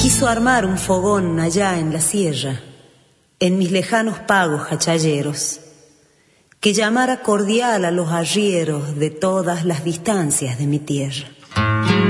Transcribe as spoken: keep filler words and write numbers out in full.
quiso armar un fogón allá en la sierra, en mis lejanos pagos hachalleros, que llamara cordial a los arrieros de todas las distancias de mi tierra.